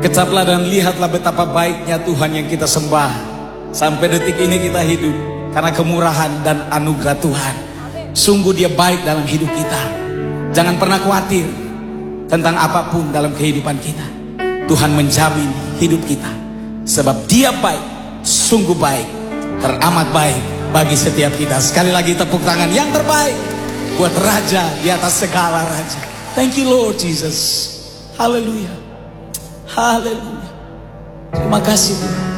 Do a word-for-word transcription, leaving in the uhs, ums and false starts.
Kecaplah dan lihatlah betapa baiknya Tuhan yang kita sembah. Sampai detik ini kita hidup karena kemurahan dan anugerah Tuhan. Sungguh Dia baik dalam hidup kita. Jangan pernah khawatir tentang apapun dalam kehidupan kita. Tuhan menjamin hidup kita, sebab Dia baik, sungguh baik, teramat baik bagi setiap kita. Sekali lagi tepuk tangan yang terbaik buat Raja di atas segala raja. Thank you Lord Jesus. Haleluya. Haleluya. Terima kasih Tuhan.